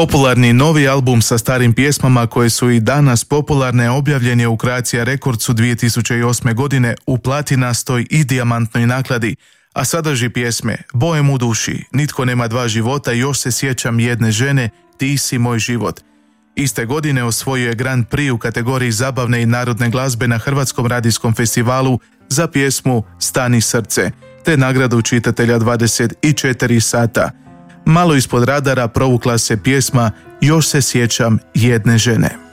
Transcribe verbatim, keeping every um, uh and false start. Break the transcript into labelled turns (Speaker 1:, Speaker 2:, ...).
Speaker 1: Popularni novi album sa starim pjesmama koje su i danas popularne objavljen je u Croatia Recordsu dvije tisuće osme. godine u platinastoj i dijamantnoj nakladi, a sadrži pjesme Bojem u duši, Nitko nema dva života, Još se sjećam jedne žene, Ti si moj život. Iste godine osvojio je Grand Prix u kategoriji zabavne i narodne glazbe na Hrvatskom radijskom festivalu za pjesmu Stani srce, te nagradu čitatelja dvadeset četiri sata. Malo ispod radara provukla se pjesma Još se sjećam jedne žene.